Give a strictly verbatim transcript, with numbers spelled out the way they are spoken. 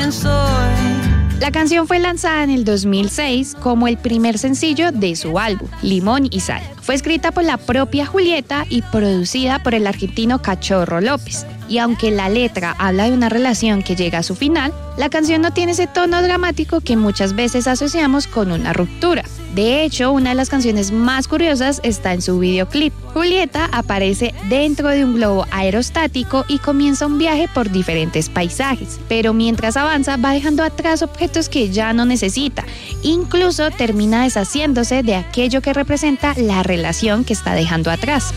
quién soy. La canción fue lanzada en el dos mil seis como el primer sencillo de su álbum, Limón y Sal. Fue escrita por la propia Julieta y producida por el argentino Cachorro López. Y aunque la letra habla de una relación que llega a su final, la canción no tiene ese tono dramático que muchas veces asociamos con una ruptura. De hecho, una de las canciones más curiosas está en su videoclip. Julieta aparece dentro de un globo aerostático y comienza un viaje por diferentes paisajes, pero mientras avanza va dejando atrás objetos que ya no necesita. Incluso termina deshaciéndose de aquello que representa la relación que está dejando atrás.